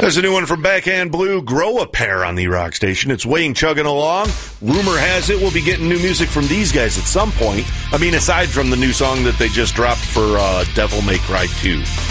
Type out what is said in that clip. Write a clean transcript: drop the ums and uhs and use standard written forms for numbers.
There's a new one from Backhand Blue, Grow a Pair on the Rock Station. It's Wayne chugging along. Rumor has it we'll be getting new music from these guys at some point. I mean, aside from the new song that they just dropped for Devil May Cry 2.